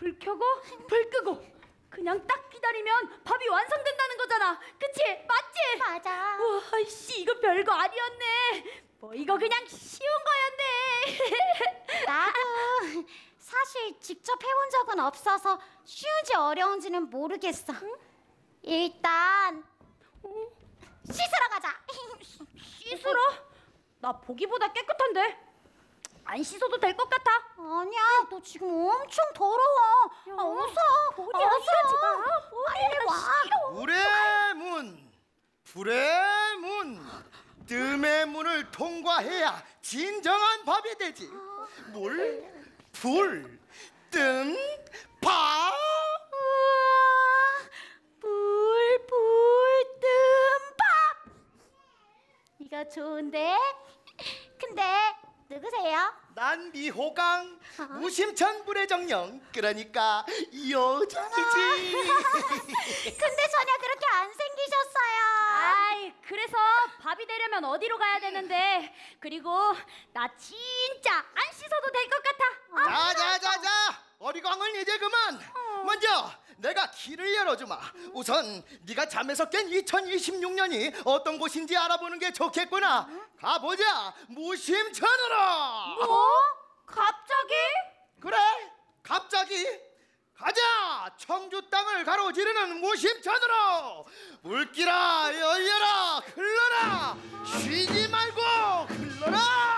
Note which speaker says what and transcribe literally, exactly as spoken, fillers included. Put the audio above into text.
Speaker 1: 불 켜고 불 끄고 그냥 딱 기다리면 밥이 완성된다는 거잖아. 그치? 맞지?
Speaker 2: 맞아.
Speaker 1: 와, 씨, 이거 별거 아니었네. 뭐 이거 그냥 쉬운 거였네.
Speaker 2: 나도 사실 직접 해본 적은 없어서 쉬운지 어려운지는 모르겠어. 일단 씻으러 가자.
Speaker 1: 씻으러? 나 보기보다 깨끗한데. 안 씻어도 될 것 같아.
Speaker 2: 아니야, 너 지금 엄청 더러워.
Speaker 1: 야,
Speaker 2: 아, 어서,
Speaker 1: 볼이
Speaker 2: 어서.
Speaker 1: 아니라지 마.
Speaker 2: 빨리 와.
Speaker 3: 불의 문, 불의 문, 뜸의 문을 통과해야 진정한 밥이 되지. 물, 불, 뜸, 밥.
Speaker 2: 우와, 불, 불, 뜸, 밥. 이거 좋은데? 근데 누구세요?
Speaker 3: 난 미호강, 무심천 불의 정령. 그러니까 요정이지.
Speaker 2: 근데 전혀 그렇게 안 생기셨어요.
Speaker 1: 아이, 그래서 밥이 되려면 어디로 가야 되는데. 그리고 나 진짜 안 씻어도 될 것 같아.
Speaker 3: 자자자자, 어리광을 이제 그만. 먼저 내가 길을 열어주마. 우선 네가 잠에서 깬 이천이십육 년이 어떤 곳인지 알아보는 게 좋겠구나. 가보자, 무심천으로.
Speaker 1: 뭐? 갑자기?
Speaker 3: 그래, 갑자기. 가자, 청주 땅을 가로지르는 무심천으로. 물기라 열려라, 흘러라. 쉬지 말고 흘러라.